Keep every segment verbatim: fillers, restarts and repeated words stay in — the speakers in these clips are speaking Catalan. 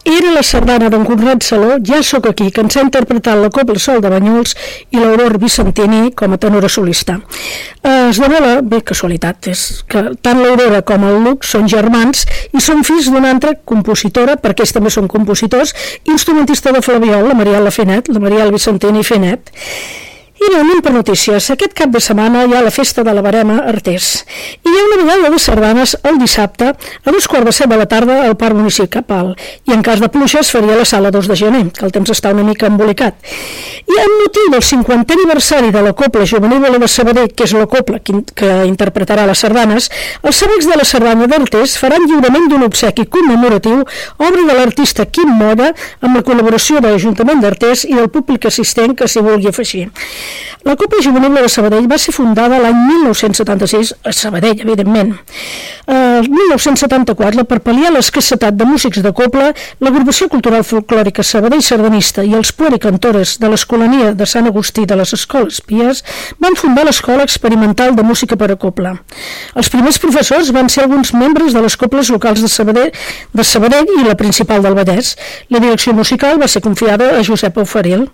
Era la sardana d'en Conrad Saló, Ja sóc aquí, que ens ha interpretat la Cobla Sol de Banyols i l'Aurora Vicentini com a tenora solista. Eh, es dona la bé, casualitat, és que tant l'Aurora com el Luc són germans i són fills d'una altra compositora, perquè ells també són compositors, instrumentista de flabiol, la Mariela Fenet, la Mariela Vicentini Fenet. I anem per notícies. Aquest cap de setmana hi ha la festa de la Verema a Artés. I hi ha una vegada de sardanes el dissabte a dos quarts de set de la tarda al Parc Municipal. I en cas de pluja es faria a la sala dos de gener, que el temps està una mica embolicat. I en motiu del cinquantè aniversari de la Cobla Juvenil de Sabadell, que és la Cobla que, que interpretarà les sardanes, els amics de la sardana d'Artés faran lliurament d'un obsequi commemoratiu, obra de l'artista Quim Molla, amb la col·laboració de l'Ajuntament d'Artés i del públic assistent que s'hi vulgui afegir. La Cobla Juvenil de Sabadell va ser fundada l'any mil nou-cents setanta-sis a Sabadell, evidentment. El mil nou-cents setanta-quatre, per pal·liar l'escassetat de músics de cobla, l'Agrupació Cultural Folclòrica Sabadell Sardanista i els puericantores de l'Escolania de Sant Agustí de les Escoles Pies van fundar l'Escola Experimental de Música per a Cobla. Els primers professors van ser alguns membres de les cobles locals de Sabadell, de Sabadell i la principal del Vallès. La direcció musical va ser confiada a Josep Auferil.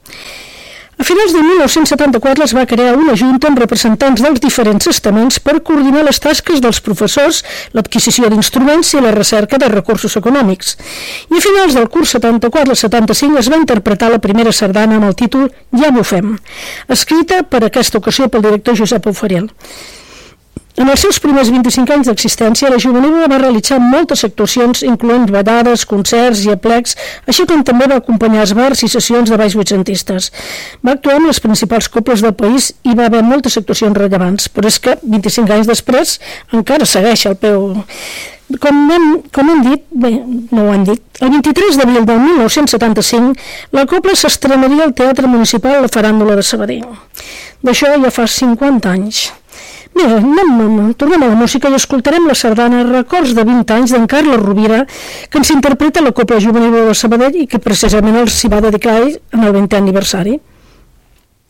A finals de mil nou-cents setanta-quatre es va crear una junta amb representants dels diferents estaments per coordinar les tasques dels professors, l'adquisició d'instruments i la recerca de recursos econòmics. I a finals del curs setanta-quatre setanta-cinc es va interpretar la primera sardana amb el títol Ja bufem, escrita per aquesta ocasió pel director Josep Auferil. En els seus primers vint-i-cinc anys d'existència, la Juvenil va realitzar moltes actuacions, incloent ballades, concerts i aplecs, així com també va acompanyar esbars i sessions de balls vuitcentistes. Va actuar amb les principals coples del país i va haver moltes actuacions rellevants, però és que vint-i-cinc anys després encara segueix al peu. Com hem, com hem dit, bé, no ho han dit, el vint-i-tres d'abril del mil nou-cents setanta-cinc la cobla s'estrenaria al Teatre Municipal La Faràndula de Sabadell. D'això ja fa cinquanta anys. Bé, anem, anem, tornem a la música i escoltarem la sardana Records de vint anys d'en Carles Rovira, que ens interpreta la Cobla Juvenil de Sabadell i que precisament els s'hi va dedicar en el vintè aniversari.